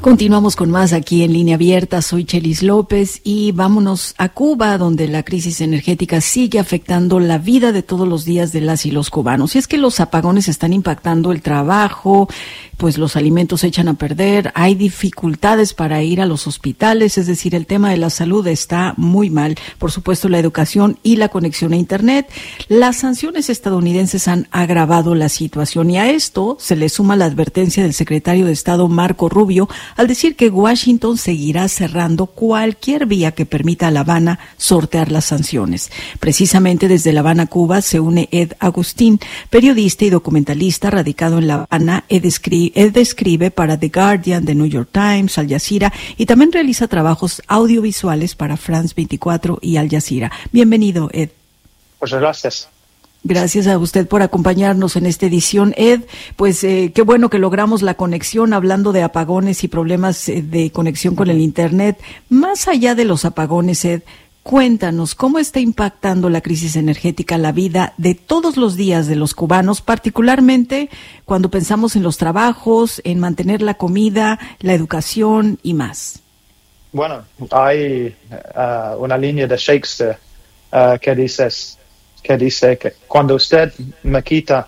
Continuamos con más aquí en Línea Abierta. Soy Chelis López y vámonos a Cuba, donde la crisis energética sigue afectando la vida de todos los días de las y los cubanos. Y es que los apagones están impactando el trabajo, pues los alimentos se echan a perder, hay dificultades para ir a los hospitales, es decir, el tema de la salud está muy mal. Por supuesto, la educación y la conexión a Internet. Las sanciones estadounidenses han agravado la situación y a esto se le suma la advertencia del secretario de Estado Marco Rubio al decir que Washington seguirá cerrando cualquier vía que permita a La Habana sortear las sanciones. Precisamente desde La Habana, Cuba, se une Ed Agustín, periodista y documentalista radicado en La Habana. Ed escribe para The Guardian, The New York Times, Al Jazeera y también realiza trabajos audiovisuales para France 24 y Al Jazeera. Bienvenido, Ed. Muchas gracias. Gracias a usted por acompañarnos en esta edición, Ed. Pues qué bueno que logramos la conexión hablando de apagones y problemas de conexión con el Internet. Más allá de los apagones, Ed, cuéntanos cómo está impactando la crisis energética la vida de todos los días de los cubanos, particularmente cuando pensamos en los trabajos, en mantener la comida, la educación y más. Bueno, hay una línea de Shakespeare que dice que cuando usted me quita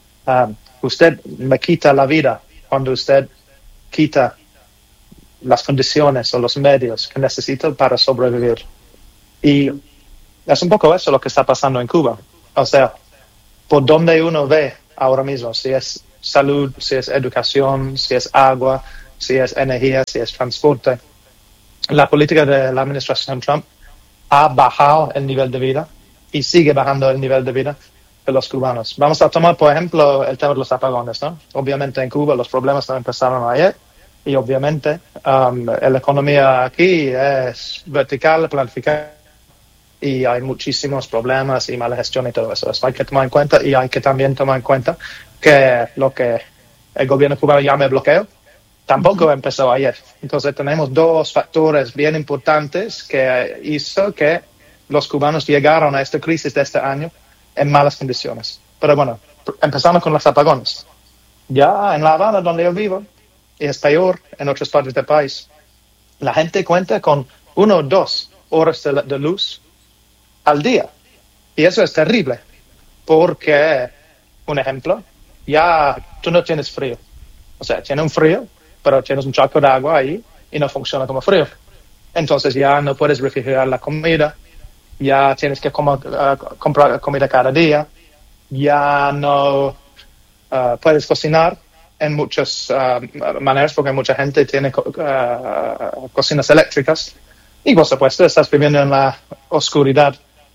la vida, cuando usted quita las condiciones o los medios que necesito para sobrevivir. Y es un poco eso lo que está pasando en Cuba. O sea, por donde uno ve ahora mismo, si es salud, si es educación, si es agua, si es energía, si es transporte, la política de la administración Trump ha bajado el nivel de vida y sigue bajando el nivel de vida de los cubanos. Vamos a tomar, por ejemplo, el tema de los apagones, ¿no? Obviamente en Cuba los problemas no empezaron ayer y obviamente la economía aquí es vertical, planificada y hay muchísimos problemas y mala gestión y todo eso. Eso hay que tomar en cuenta y hay que también tomar en cuenta que lo que el gobierno cubano llama bloqueo tampoco empezó ayer. Entonces tenemos dos factores bien importantes que hizo que los cubanos llegaron a esta crisis de este año en malas condiciones. Pero bueno, empezando con los apagones. Ya en La Habana, donde yo vivo, y es peor en otras partes del país, la gente cuenta con 1 o 2 horas de luz al día. Y eso es terrible, porque, un ejemplo, ya tú no tienes frío. O sea, tienes un frío, pero tienes un charco de agua ahí y no funciona como frío. Entonces ya no puedes refrigerar la comida, ya tienes que comprar comida cada día, ya no puedes cocinar en muchas maneras porque mucha gente tiene cocinas eléctricas y por supuesto estás viviendo en la oscuridad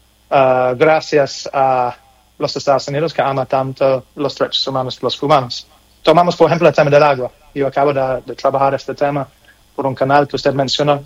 gracias a los Estados Unidos que aman tanto los derechos humanos de los cubanos. Tomamos por ejemplo el tema del agua. Yo acabo de trabajar este tema por un canal que usted mencionó.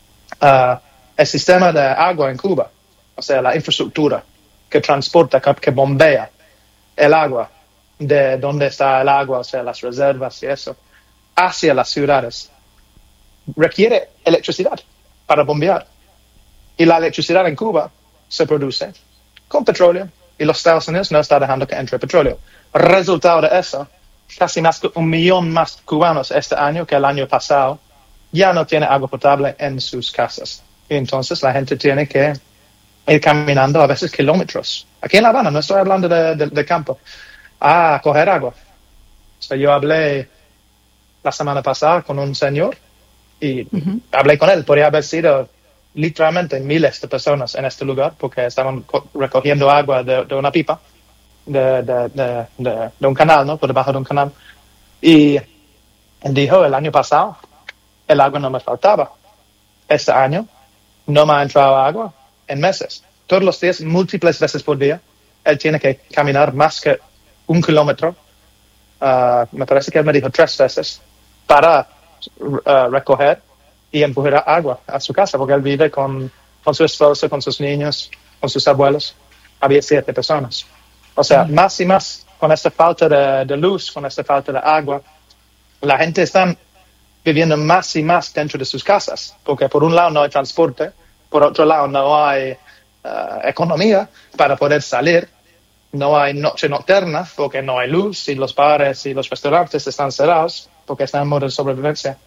El sistema de agua en Cuba, o sea, la infraestructura que transporta, que bombea el agua de donde está el agua, o sea, las reservas y eso, hacia las ciudades, requiere electricidad para bombear. Y la electricidad en Cuba se produce con petróleo y los Estados Unidos no están dejando que entre petróleo. Resultado de eso, casi 1 millón más cubanos este año que el año pasado ya no tienen agua potable en sus casas. Y entonces la gente tiene que ir caminando a veces kilómetros. Aquí en La Habana, no estoy hablando de campo, a coger agua. O sea, yo hablé la semana pasada con un señor y hablé con él. Podría haber sido literalmente miles de personas en este lugar porque estaban recogiendo agua de una pipa, de un canal, ¿no? Por debajo de un canal. Y él dijo, el año pasado el agua no me faltaba. Este año no me ha entrado agua en meses. Todos los días, múltiples veces por día, él tiene que caminar más que 1 kilómetro. Me parece que él me dijo 3 veces para recoger y empujar agua a su casa, porque él vive con su esposa, con sus niños, con sus abuelos. Había 7 personas. O sea, más y más con esta falta de luz, con esta falta de agua, la gente está viviendo más y más dentro de sus casas, porque por un lado no hay transporte, por otro lado no hay economía para poder salir, no hay noche nocturna porque no hay luz y los bares y los restaurantes están cerrados porque están en modo de sobrevivencia.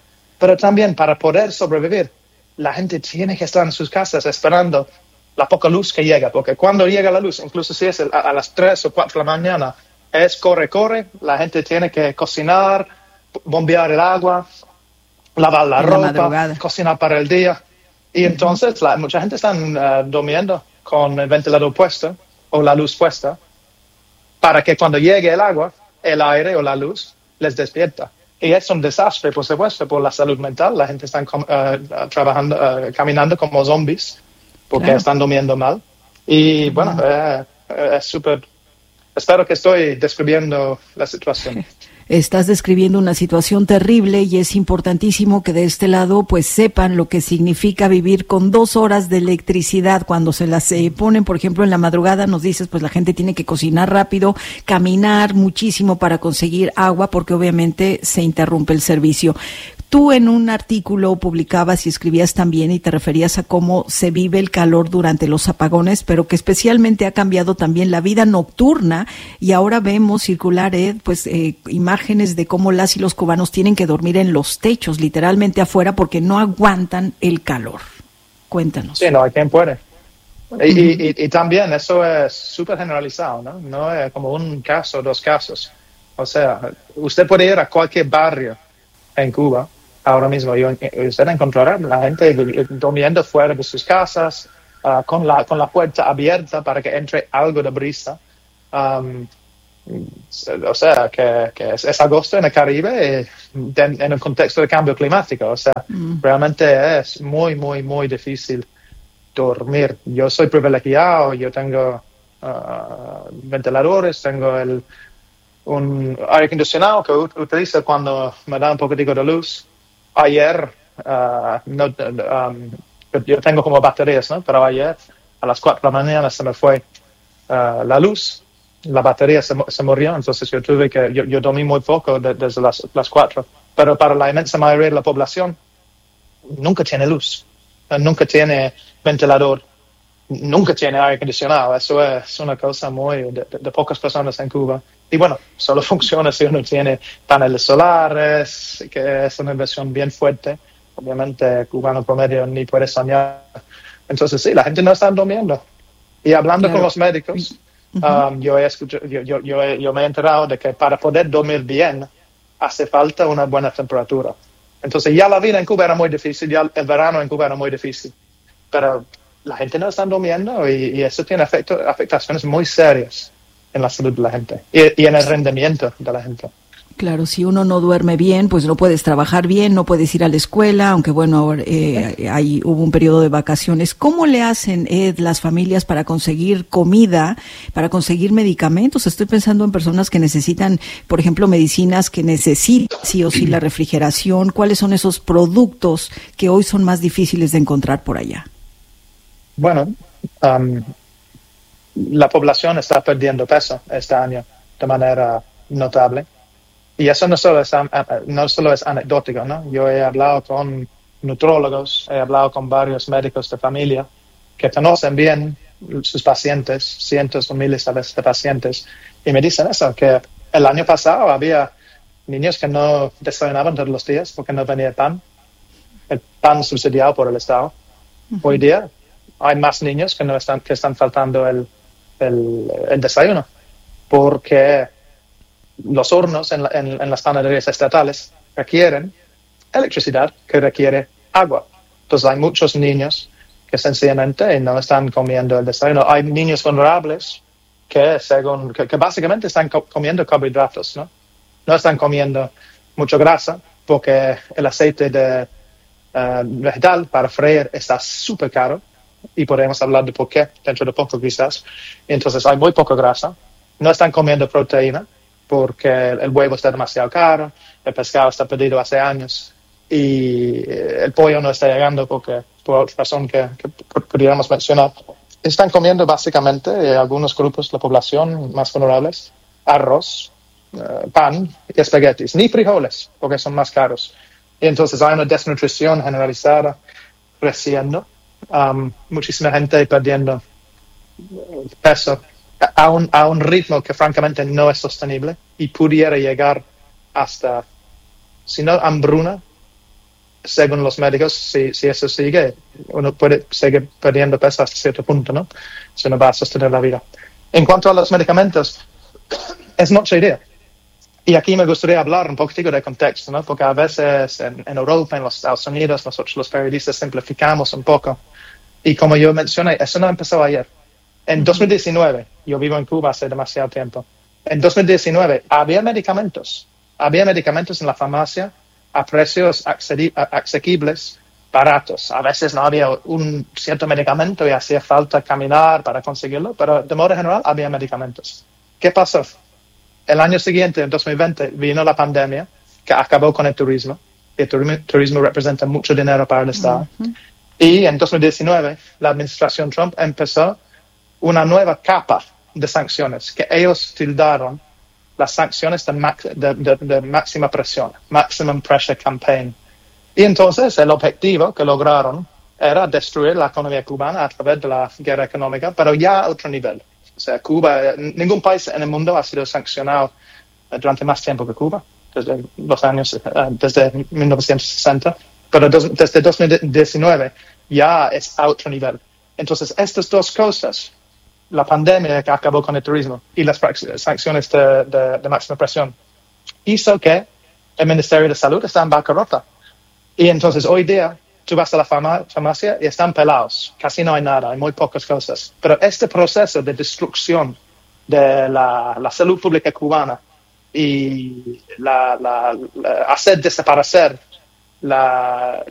Pero también para poder sobrevivir, la gente tiene que estar en sus casas esperando la poca luz que llega, porque cuando llega la luz, incluso si es a las 3 o 4 de la mañana, es corre, la gente tiene que cocinar, bombear el agua, lavar la ropa, cocinar para el día. Y entonces mucha gente está durmiendo con el ventilador puesto o la luz puesta para que cuando llegue el agua, el aire o la luz les despierta. Y es un desastre, por supuesto, por la salud mental. La gente está trabajando, caminando como zombies porque están durmiendo mal. Y bueno, es súper... Espero que estoy describiendo la situación. Estás describiendo una situación terrible y es importantísimo que de este lado pues sepan lo que significa vivir con 2 horas de electricidad. Cuando se las ponen, por ejemplo, en la madrugada, nos dices, pues la gente tiene que cocinar rápido, caminar muchísimo para conseguir agua porque obviamente se interrumpe el servicio. Tú en un artículo publicabas y escribías también y te referías a cómo se vive el calor durante los apagones, pero que especialmente ha cambiado también la vida nocturna y ahora vemos circular, imágenes de cómo las y los cubanos tienen que dormir en los techos, literalmente afuera, porque no aguantan el calor. Cuéntanos. Sí, no hay quien puede. Y también eso es súper generalizado, ¿no? No es como un caso, 2 casos. O sea, usted puede ir a cualquier barrio en Cuba ahora mismo, usted encontrará la gente durmiendo fuera de sus casas, con la puerta abierta para que entre algo de brisa. O sea, que es agosto en el Caribe en el contexto de cambio climático. O sea, realmente es muy, muy, muy difícil dormir. Yo soy privilegiado, yo tengo ventiladores, tengo un aire acondicionado que utilizo cuando me da un poquitico de luz. Ayer, yo tengo como baterías, ¿no? Pero ayer a las 4 de la mañana se me fue la luz, la batería se murió, entonces yo dormí muy poco desde las 4. Pero para la inmensa mayoría de la población, nunca tiene luz, nunca tiene ventilador, nunca tiene aire acondicionado. Eso es una cosa muy de pocas personas en Cuba. Y bueno, solo funciona si uno tiene paneles solares, que es una inversión bien fuerte. Obviamente, el cubano promedio ni puede soñar. Entonces, sí, la gente no está durmiendo. Y hablando con los médicos, yo me he enterado de que para poder dormir bien, hace falta una buena temperatura. Entonces, ya la vida en Cuba era muy difícil, ya el verano en Cuba era muy difícil. Pero la gente no está durmiendo y eso tiene afectaciones muy serias en la salud de la gente y en el rendimiento de la gente. Claro, si uno no duerme bien, pues no puedes trabajar bien, no puedes ir a la escuela, aunque bueno, ahora hubo un periodo de vacaciones. ¿Cómo le hacen, Ed, las familias para conseguir comida, para conseguir medicamentos? Estoy pensando en personas que necesitan, por ejemplo, medicinas que necesitan sí o sí la refrigeración. ¿Cuáles son esos productos que hoy son más difíciles de encontrar por allá? Bueno, la población está perdiendo peso este año de manera notable. Y eso no solo es anecdótico, ¿no? Yo he hablado con nutrólogos, he hablado con varios médicos de familia que conocen bien sus pacientes, cientos o miles a veces de pacientes, y me dicen eso, que el año pasado había niños que no desayunaban todos los días porque no venía el pan subsidiado por el Estado. Hoy día hay más niños que están faltando el desayuno, porque los hornos en las panaderías estatales requieren electricidad que requiere agua. Entonces hay muchos niños que sencillamente no están comiendo el desayuno. Hay niños vulnerables que básicamente están comiendo carbohidratos, ¿no? No están comiendo mucha grasa porque el aceite vegetal para freír está súper caro. Y podemos hablar de por qué dentro de poco quizás. Entonces hay muy poca grasa. No están comiendo proteína porque el huevo está demasiado caro, el pescado está perdido hace años y el pollo no está llegando por otra razón que pudiéramos mencionar. Están comiendo básicamente algunos grupos de la población más vulnerables arroz, pan y espaguetis, ni frijoles porque son más caros. Y entonces hay una desnutrición generalizada creciendo. Muchísima gente perdiendo peso a un ritmo que francamente no es sostenible y pudiera llegar hasta, si no hambruna, según los médicos, si eso sigue, uno puede seguir perdiendo peso hasta cierto punto, ¿no? Si uno va a sostener la vida. En cuanto a los medicamentos, es mucha idea. Y aquí me gustaría hablar un poquitico de contexto, ¿no? Porque a veces en Europa, en los Estados Unidos, nosotros los periodistas simplificamos un poco. Y como yo mencioné, eso no empezó ayer. En 2019, yo vivo en Cuba hace demasiado tiempo. En 2019 había medicamentos en la farmacia a precios asequibles, baratos. A veces no había un cierto medicamento y hacía falta caminar para conseguirlo, pero de modo general había medicamentos. ¿Qué pasó? El año siguiente, en 2020, vino la pandemia que acabó con el turismo. El turismo representa mucho dinero para el Estado. Y en 2019, la administración Trump empezó una nueva capa de sanciones que ellos tildaron las sanciones de máxima presión, Maximum Pressure Campaign. Y entonces el objetivo que lograron era destruir la economía cubana a través de la guerra económica, pero ya a otro nivel. O sea, Cuba, ningún país en el mundo ha sido sancionado durante más tiempo que Cuba, desde 1960, pero desde 2019 ya es a otro nivel. Entonces, estas dos cosas, la pandemia que acabó con el turismo y las sanciones de máxima presión, hizo que el Ministerio de Salud está en bancarrota. Y entonces hoy día tú vas a la farmacia y están pelados, casi no hay nada, hay muy pocas cosas. Pero este proceso de destrucción de la salud pública cubana y hacer desaparecer la